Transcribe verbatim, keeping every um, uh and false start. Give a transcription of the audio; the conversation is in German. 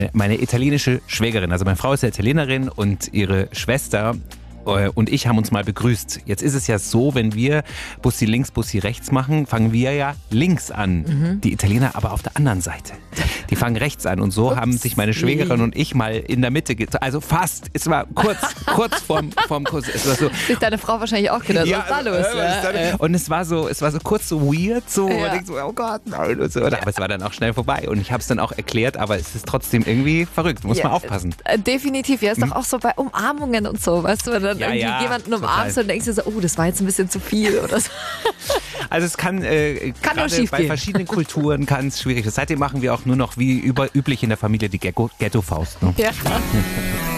Meine italienische Schwägerin, also meine Frau ist ja Italienerin und ihre Schwester und ich haben uns mal begrüßt. Jetzt ist es ja so, wenn wir Bussi links, Bussi rechts machen, fangen wir ja links an. Mhm. Die Italiener aber auf der anderen Seite. Die fangen rechts an und so Ups. haben sich meine Schwägerin und ich mal in der Mitte, also fast, es war kurz, kurz vorm, vorm Kuss. Es war so, sich deine Frau wahrscheinlich auch gedacht, ja, was ist da los? Äh, ja? Und es war so, es war so kurz so weird, so, ja. man denkt so, oh Gott, nein, und so. Aber es war dann auch schnell vorbei und ich habe es dann auch erklärt, aber es ist trotzdem irgendwie verrückt, muss ja, man aufpassen. Definitiv, ja, ist doch auch so bei Umarmungen und so, weißt du, wenn dann ja, irgendwie ja, jemanden umarmst und denkst dir so, oh, das war jetzt ein bisschen zu viel oder so. Also es kann, äh, kann gerade bei gehen. verschiedenen Kulturen kann es schwierig sein. Seitdem machen wir auch nur noch wie über, üblich in der Familie die Ghetto-Faust. Ne? Ja.